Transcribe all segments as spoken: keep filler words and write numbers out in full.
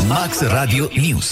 Max Radio News.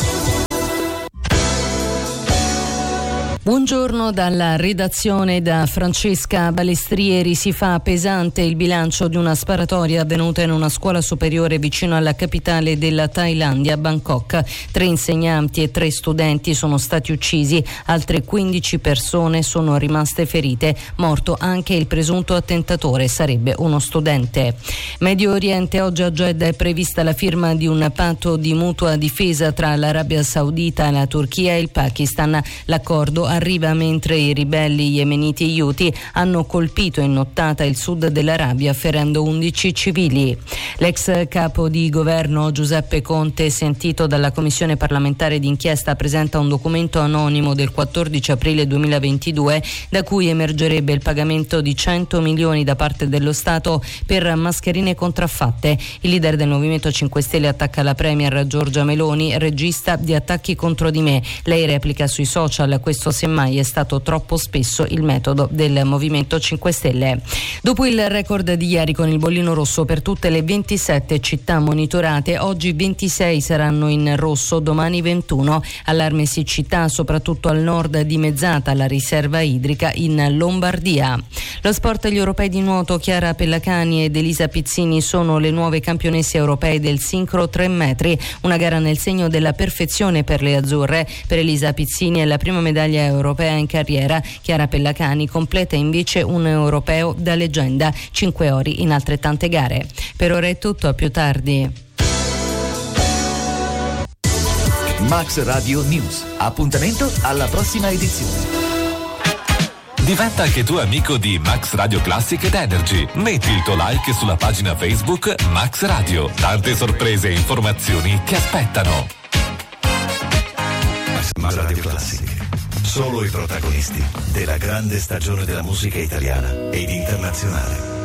Buongiorno dalla redazione da Francesca Balestrieri. Si fa pesante il bilancio di una sparatoria avvenuta in una scuola superiore vicino alla capitale della Thailandia, Bangkok. Tre insegnanti e tre studenti sono stati uccisi, altre quindici persone sono rimaste ferite. Morto anche il presunto attentatore, sarebbe uno studente. Medio Oriente, oggi a Jeddah è prevista la firma di un patto di mutua difesa tra l'Arabia Saudita, la Turchia e il Pakistan. L'accordo arriva mentre i ribelli yemeniti Houthi hanno colpito in nottata il sud dell'Arabia, ferendo undici civili. L'ex capo di governo Giuseppe Conte, sentito dalla commissione parlamentare d'inchiesta, presenta un documento anonimo del quattordici aprile duemilaventidue da cui emergerebbe il pagamento di cento milioni da parte dello Stato per mascherine contraffatte. Il leader del Movimento cinque Stelle attacca la premier Giorgia Meloni, regista di attacchi contro di me. Lei replica sui social: questo semmai è stato troppo spesso il metodo del Movimento cinque Stelle. Dopo il record di ieri con il bollino rosso per tutte le ventisette città monitorate, oggi ventisei saranno in rosso, domani ventuno. Allarme siccità soprattutto al nord, dimezzata la riserva idrica in Lombardia. Lo sport, gli europei di nuoto, Chiara Pellacani ed Elisa Pizzini sono le nuove campionesse europee del sincro tre metri, una gara nel segno della perfezione per le azzurre. Per Elisa Pizzini è la prima medaglia europea in carriera. Chiara Pellacani completa invece un europeo da leggenda, cinque ori in altrettante gare. Per ora è tutto, a più tardi. Max Radio News. Appuntamento alla prossima edizione. Diventa anche tu amico di Max Radio Classic ed Energy. Metti il tuo like sulla pagina Facebook Max Radio. Tante sorprese e informazioni ti aspettano. Max Radio Classic. Solo i protagonisti della grande stagione della musica italiana ed internazionale.